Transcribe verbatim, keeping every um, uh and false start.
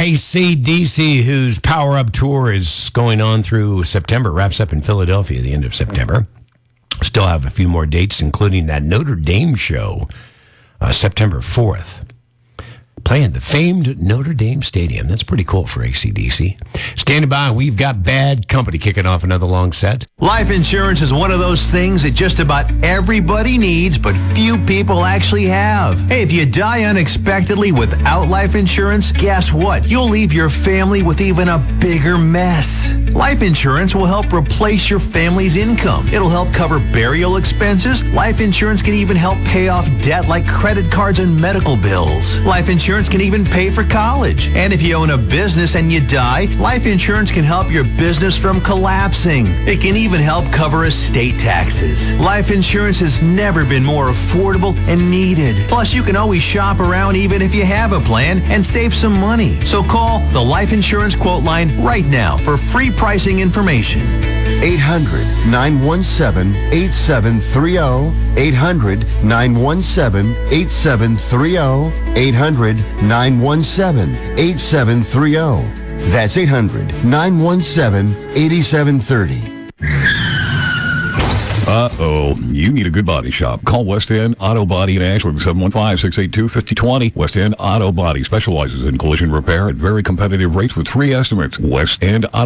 A C D C, whose Power Up Tour is going on through September, wraps up in Philadelphia at the end of September. Still have a few more dates, including that Notre Dame show, uh, September fourth. Playing the famed Notre Dame Stadium. That's pretty cool for A C D C. Standing by, we've got Bad Company kicking off another long set. Life insurance is one of those things that just about everybody needs, but few people actually have. Hey, if you die unexpectedly without life insurance, guess what? You'll leave your family with even a bigger mess. Life insurance will help replace your family's income. It'll help cover burial expenses. Life insurance can even help pay off debt like credit cards and medical bills. Life insurance can even pay for college. And if you own a business and you die, life insurance can help your business from collapsing. It can even help cover estate taxes. Life insurance has never been more affordable and needed. Plus, you can always shop around even if you have a plan and save some money. So call the Life Insurance Quote Line right now for free pricing information. eight hundred, nine one seven, eight seven three zero. eight hundred, nine one seven, eight seven three zero. eight hundred, nine one seven, eight seven three zero. That's eight hundred, nine one seven, eight seven three zero. Uh-oh, you need a good body shop. Call West End Auto Body in Ashland, seven one five, six eight two, five zero two zero. West End Auto Body specializes in collision repair at very competitive rates with free estimates. West End Auto